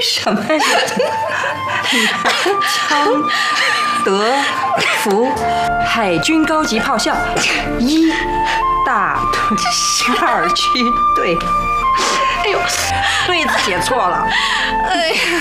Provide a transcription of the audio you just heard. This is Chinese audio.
什么？昌德福海军高级炮校1大队2区队。哎呦，对子写错了。哎呀。